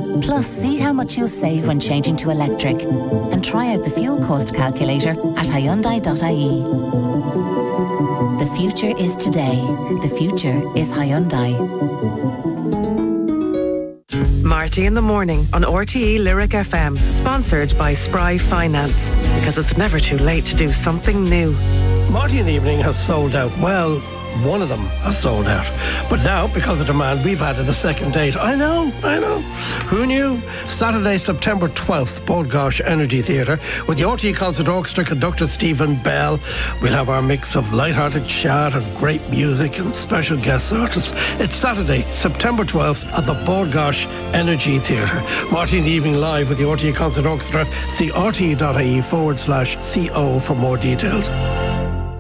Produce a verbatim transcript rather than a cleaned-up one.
Plus, see how much you'll save when changing to electric. And try out the fuel cost calculator at Hyundai dot I E. The future is today. The future is Hyundai. Marty in the Morning on R T E Lyric F M. Sponsored by Spry Finance. Because it's never too late to do something new. Marty in the Evening has sold out. Well, one of them has sold out. But now, because of demand, we've added a second date. I know, I know. Who knew? Saturday, September twelfth, Bord Gáis Energy Theatre, with the R T E Concert Orchestra conductor Stephen Bell. We'll have our mix of light-hearted chat and great music and special guest artists. It's Saturday, September twelfth at the Bord Gáis Energy Theatre. Marty in the Evening live with the R T E Concert Orchestra. See R T E dot I E forward slash C O for more details.